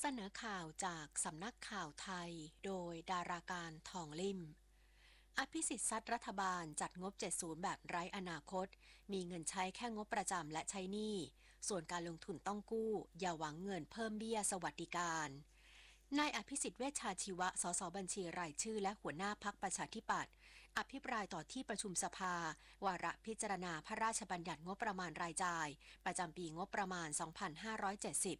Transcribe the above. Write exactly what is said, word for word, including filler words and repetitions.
นอข่าวจากสำนักข่าวไทยโดยดาราการทองลิ่มอภิสิทธิ์ซัดรัฐบาลจัดงบเจ็ดสิบแบบไร้อนาคตมีเงินใช้แค่งบประจำและใช้หนี้ส่วนการลงทุนต้องกู้อย่าหวังเงินเพิ่มเบี้ยสวัสดิการนายอภิสิทธิ์เวชชาชีวะสสบัญชีรายชื่อและหัวหน้าพรรคประชาธิปัตย์อภิปรายต่อที่ประชุมสภาวาระพิจารณาพระราชบัญญัติงบประมาณรายจ่ายประจำปีงบประมาณ สองพันห้าร้อยเจ็ดสิบ